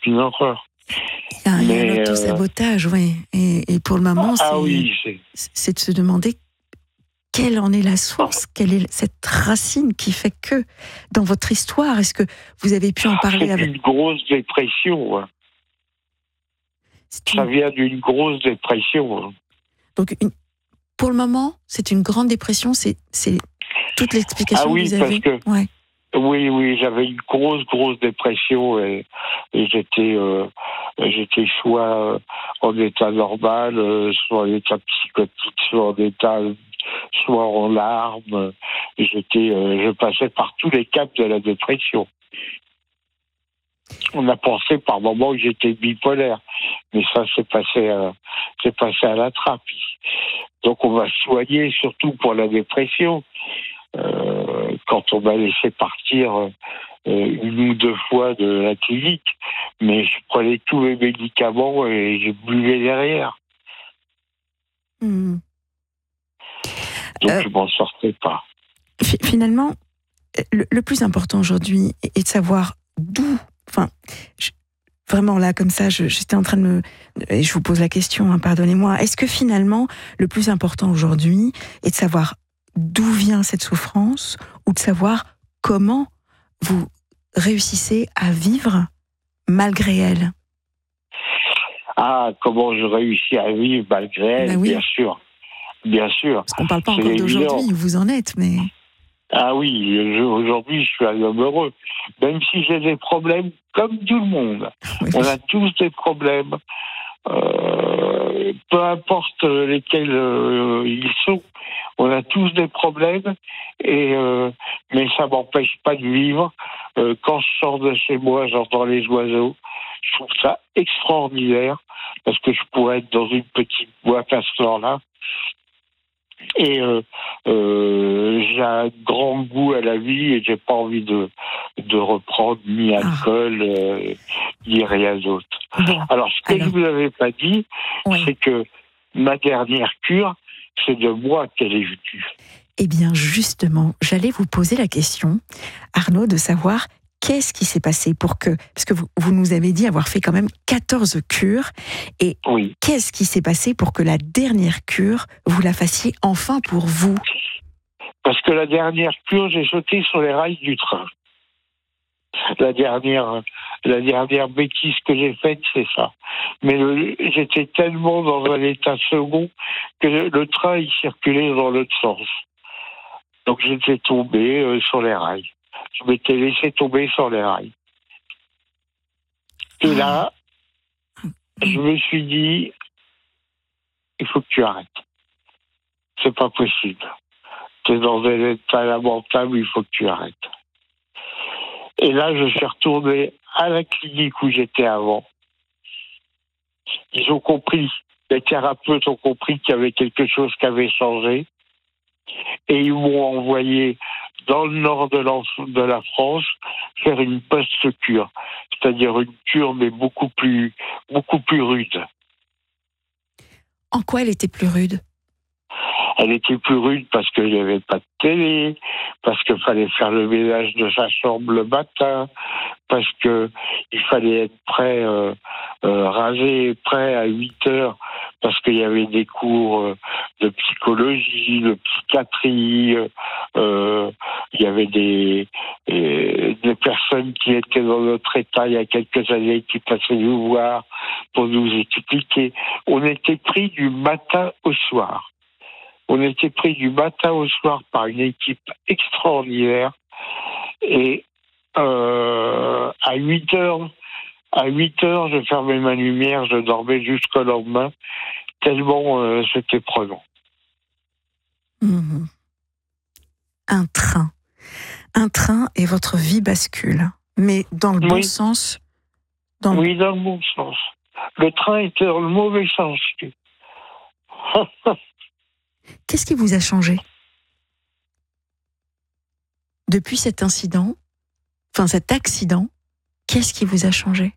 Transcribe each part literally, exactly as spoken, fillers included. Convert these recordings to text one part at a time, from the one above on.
une horreur. Il y a, il y a Mais, l'auto-sabotage, euh... oui. Et, et pour le moment, ah, c'est, oui, c'est... c'est de se demander quelle en est la source, quelle est cette racine qui fait que, dans votre histoire, est-ce que vous avez pu en parler c'est avec... une grosse dépression. Hein. Une... Ça vient d'une grosse dépression. Hein. Donc, une... pour le moment, c'est une grande dépression, c'est, c'est toute l'explication ah, oui, que vous avez. Parce que... ouais. Oui, oui, j'avais une grosse, grosse dépression et, et j'étais, euh, j'étais soit en état normal, euh, soit en état psychotique, soit en état, soit en larmes. J'étais, euh, je passais par tous les caps de la dépression. On a pensé par moments que j'étais bipolaire, mais ça c'est passé, euh, c'est passé à la trappe. Donc on m'a soigné surtout pour la dépression. Euh, quand on m'a laissé partir euh, une ou deux fois de la clinique, mais je prenais tous mes médicaments et je buvais derrière. Mmh. Donc euh, je m'en sortais pas. Finalement, le, le plus important aujourd'hui est de savoir d'où, enfin, je, vraiment là comme ça, je, j'étais en train de me, et je vous pose la question, hein, pardonnez-moi, est-ce que finalement le plus important aujourd'hui est de savoir d'où vient cette souffrance ou de savoir comment vous réussissez à vivre malgré elle? Ah, comment je réussis à vivre malgré elle, ben oui. bien sûr. Bien sûr. Parce qu'on ne parle pas encore d'aujourd'hui, où vous en êtes, mais... Ah oui, je, aujourd'hui, je suis un homme heureux. Même si j'ai des problèmes, comme tout le monde. Oui. On a tous des problèmes. Euh, peu importe lesquels euh, ils sont, on a tous des problèmes, et euh, mais ça m'empêche pas de vivre. Euh, quand je sors de chez moi, j'entends les oiseaux. Je trouve ça extraordinaire, parce que je pourrais être dans une petite boîte à ce temps-là. Et euh, euh, j'ai un grand goût à la vie et j'ai pas envie de, de reprendre ni alcool, ah. euh, ni rien d'autre. Bon, alors, ce que alors... je vous avais pas dit, oui. c'est que ma dernière cure, c'est de moi qu'elle est venue. Eh bien, justement, j'allais vous poser la question, Arnaud, de savoir qu'est-ce qui s'est passé pour que... Parce que vous, vous nous avez dit avoir fait quand même quatorze cures. Et oui. Qu'est-ce qui s'est passé pour que la dernière cure, vous la fassiez enfin pour vous? Parce que la dernière cure, j'ai sauté sur les rails du train. La dernière, la dernière bêtise que j'ai faite, c'est ça. Mais le, j'étais tellement dans un état second que le, le train, il circulait dans l'autre sens. Donc j'étais tombé euh, sur les rails. Je m'étais laissé tomber sur les rails. Et là, je me suis dit, il faut que tu arrêtes. C'est pas possible. Tu es dans un état lamentable, il faut que tu arrêtes. Et là, je suis retourné à la clinique où j'étais avant. Ils ont compris, les thérapeutes ont compris qu'il y avait quelque chose qui avait changé. Et ils m'ont envoyé dans le nord de, de la France faire une post-cure. C'est-à-dire une cure, mais beaucoup plus, beaucoup plus rude. En quoi elle était plus rude ? Elle était plus rude parce qu'il n'y avait pas de télé, parce qu'il fallait faire le ménage de sa chambre le matin, parce qu'il fallait être prêt, euh, euh, rasé, prêt à huit heures, parce qu'il y avait des cours euh, de psychologie, de psychiatrie, euh, il y avait des, euh, des personnes qui étaient dans notre état il y a quelques années qui passaient nous voir pour nous expliquer. On était pris du matin au soir. On était pris du matin au soir par une équipe extraordinaire. Et euh, à huit heures, à huit heures, je fermais ma lumière, je dormais jusqu'au lendemain, tellement euh, c'était prenant. Mmh. Un train. Un train et votre vie bascule. Mais dans le oui. bon sens dans Oui, dans le bon sens. Le train était dans le mauvais sens. Qu'est-ce qui vous a changé depuis cet incident, enfin cet accident? Qu'est-ce qui vous a changé?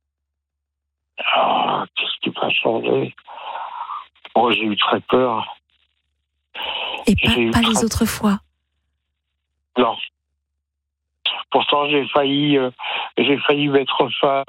Ah, qu'est-ce qui m'a changé? Oh, j'ai eu très peur. Et pas, pas les très... autres fois? Non. Pourtant, j'ai failli, euh, j'ai failli mettre fin